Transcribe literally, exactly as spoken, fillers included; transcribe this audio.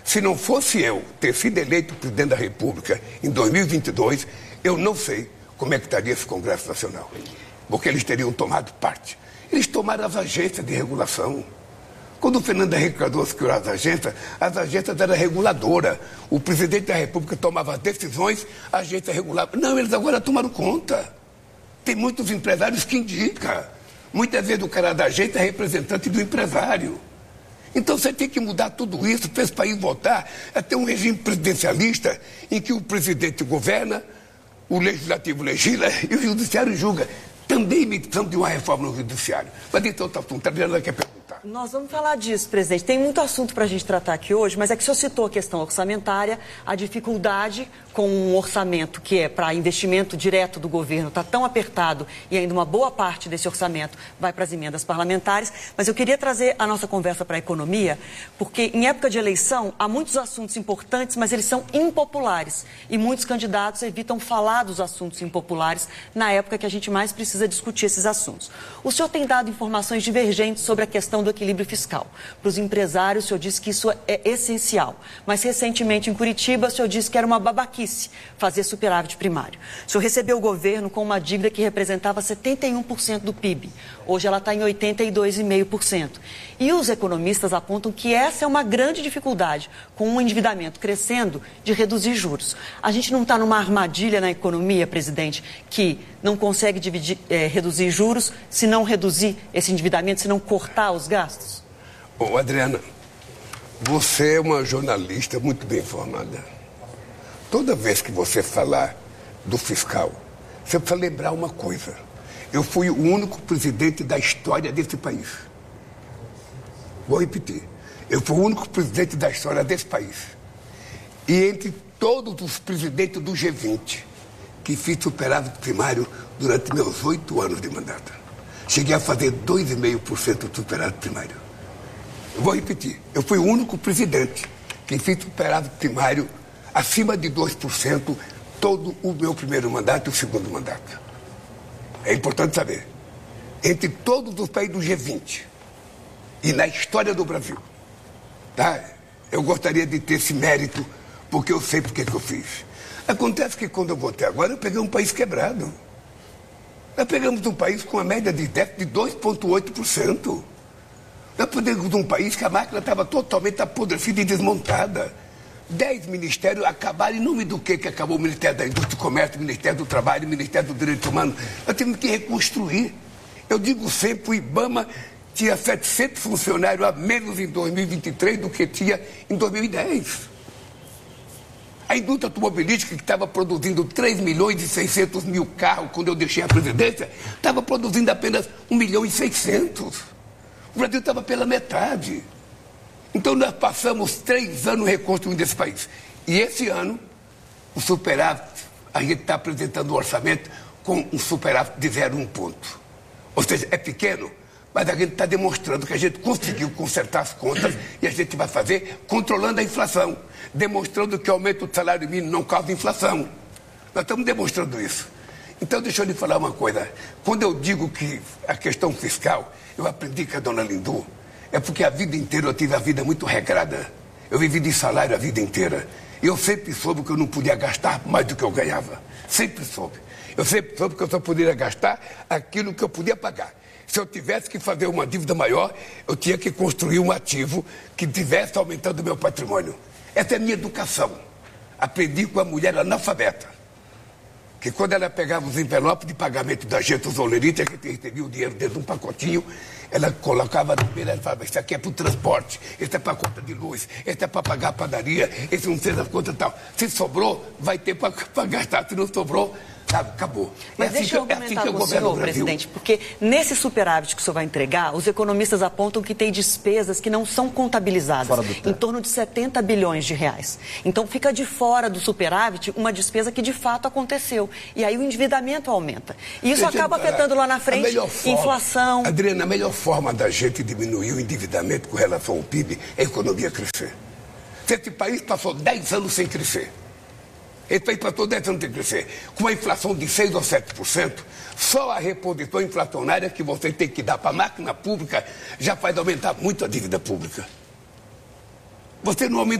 Se não fosse eu ter sido eleito presidente da República em dois mil e vinte e dois, eu não sei como é que estaria esse Congresso Nacional. Porque eles teriam tomado parte. Eles tomaram as agências de regulação. Quando o Fernando Henrique Cardoso criou as agências, as agências eram reguladoras. O presidente da República tomava decisões, a agência regulava. Não, eles agora tomaram conta. Tem muitos empresários que indicam. Muitas vezes o cara da agência é representante do empresário. Então você tem que mudar tudo isso para esse país voltar a ter um regime presidencialista em que o presidente governa, o legislativo legisla e o judiciário julga. Também precisamos de uma reforma no judiciário. Mas então outro assunto, a Adriana quer perguntar. Nós vamos falar disso, presidente. Tem muito assunto para a gente tratar aqui hoje, mas é que o senhor citou a questão orçamentária, a dificuldade com um orçamento que é para investimento direto do governo, está tão apertado e ainda uma boa parte desse orçamento vai para as emendas parlamentares. Mas eu queria trazer a nossa conversa para a economia, porque em época de eleição há muitos assuntos importantes, mas eles são impopulares. E muitos candidatos evitam falar dos assuntos impopulares na época que a gente mais precisa discutir esses assuntos. O senhor tem dado informações divergentes sobre a questão do equilíbrio fiscal. Para os empresários, o senhor disse que isso é essencial. Mas recentemente em Curitiba, o senhor disse que era uma babaquice fazer superávit primário. O senhor recebeu o governo com uma dívida que representava setenta e um por cento do P I B. Hoje ela está em oitenta e dois vírgula cinco por cento. E os economistas apontam que essa é uma grande dificuldade, com o endividamento crescendo, de reduzir juros. A gente não está numa armadilha na economia, presidente, que não consegue dividir, é, reduzir juros se não reduzir esse endividamento, se não cortar os gastos? Bom, Adriana, você é uma jornalista muito bem informada. Toda vez que você falar do fiscal, você precisa lembrar uma coisa. Eu fui o único presidente da história desse país. Vou repetir. Eu fui o único presidente da história desse país. E entre todos os presidentes do G vinte, que fiz superávit primário durante meus oito anos de mandato. Cheguei a fazer dois vírgula cinco por cento de superávit primário. Eu vou repetir. Eu fui o único presidente que fiz superávit primário acima de dois por cento todo o meu primeiro mandato e o segundo mandato. É importante saber. Entre todos os países do G vinte e na história do Brasil, tá? Eu gostaria de ter esse mérito, porque eu sei porque que eu fiz. Acontece que quando eu voltei agora, eu peguei um país quebrado. Nós pegamos um país com uma média de déficit de dois vírgula oito por cento. Nós pegamos um país que a máquina estava totalmente apodrecida e desmontada. Dez ministérios acabaram em nome do quê que acabou? O Ministério da Indústria e Comércio, o Ministério do Trabalho, o Ministério do Direito Humano. Nós temos que reconstruir. Eu digo sempre, o IBAMA tinha setecentos funcionários a menos em dois mil e vinte e três do que tinha em dois mil e dez. A indústria automobilística, que estava produzindo três milhões e seiscentos mil carros quando eu deixei a presidência, estava produzindo apenas um milhão e seiscentos. O Brasil estava pela metade. Então nós passamos três anos reconstruindo esse país. E esse ano, o superávit, a gente está apresentando um orçamento com um superávit de zero vírgula um ponto. Ou seja, é pequeno, mas a gente está demonstrando que a gente conseguiu consertar as contas e a gente vai fazer controlando a inflação, demonstrando que o aumento do salário mínimo não causa inflação. Nós estamos demonstrando isso. Então, deixa eu lhe falar uma coisa. Quando eu digo que a questão fiscal, eu aprendi com a dona Lindu, é porque a vida inteira eu tive a vida muito regrada. Eu vivi de salário a vida inteira. E eu sempre soube que eu não podia gastar mais do que eu ganhava. Sempre soube. Eu sempre soube que eu só poderia gastar aquilo que eu podia pagar. Se eu tivesse que fazer uma dívida maior, eu tinha que construir um ativo que tivesse aumentando o meu patrimônio. Essa é a minha educação. Aprendi com a mulher analfabeta, que quando ela pegava os envelopes de pagamento da gente, os olerites, a gente recebia o dinheiro dentro de um pacotinho, ela colocava no meio, ela falava, isso aqui é para o transporte, esse é para a conta de luz, esse é para pagar a padaria, esse não sei das contas e tal. Se sobrou, vai ter para gastar. Se não sobrou, sabe, acabou. Mas deixa eu argumentar com o senhor, presidente, porque nesse superávit que o senhor vai entregar, os economistas apontam que tem despesas que não são contabilizadas, em torno de setenta bilhões de reais. Então fica de fora do superávit uma despesa que de fato aconteceu. E aí o endividamento aumenta. E isso acaba afetando lá na frente inflação. Adriana, a melhor forma da gente diminuir o endividamento com relação ao P I B é a economia crescer. Esse país passou dez anos sem crescer. Esse país passou dez anos sem crescer. Com uma inflação de seis ou sete por cento, só a reposição inflacionária que você tem que dar para a máquina pública já faz aumentar muito a dívida pública. Você não aumenta